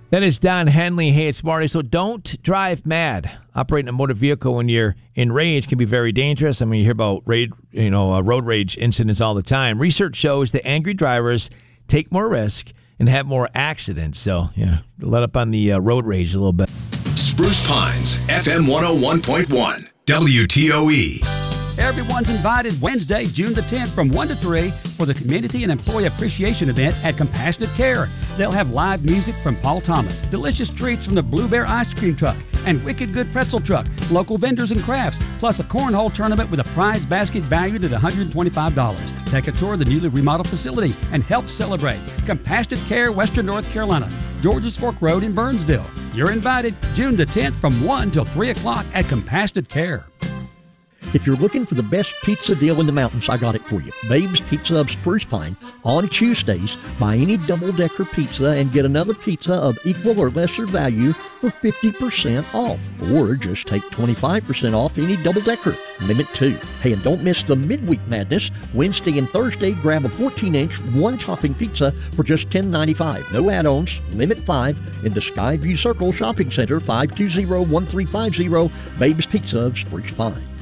That is Don Henley. Hey, it's Marty. So don't drive mad. Operating a motor vehicle when you're in rage can be very dangerous. I mean, you hear about road rage incidents all the time. Research shows that angry drivers take more risk and have more accidents. So, yeah, let up on the road rage a little bit. Spruce Pines, FM 101.1, WTOE. Everyone's invited Wednesday, June the 10th from 1 to 3 for the Community and Employee Appreciation Event at Compassionate Care. They'll have live music from Paul Thomas, delicious treats from the Blue Bear Ice Cream Truck, and Wicked Good Pretzel Truck, local vendors and crafts, plus a cornhole tournament with a prize basket valued at $125. Take a tour of the newly remodeled facility and help celebrate. Compassionate Care, Western North Carolina, Georges Fork Road in Burnsville. You're invited June the 10th from 1 till 3 o'clock at Compassionate Care. If you're looking for the best pizza deal in the mountains, I got it for you. Babe's Pizza of Spruce Pine. On Tuesdays, buy any double-decker pizza and get another pizza of equal or lesser value for 50% off. Or just take 25% off any double-decker. Limit 2. Hey, and don't miss the Midweek Madness. Wednesday and Thursday, grab a 14-inch, one-topping pizza for just $10.95. No add-ons. Limit 5 in the Skyview Circle Shopping Center, 520-1350. Babe's Pizza of Spruce Pine.